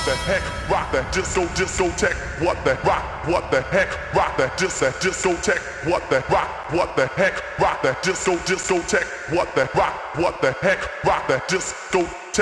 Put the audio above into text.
the heck, rock that discotheque, what the heck, rock that discotheque, what the heck, rock that discotheque, what the heck, rock that discotheque.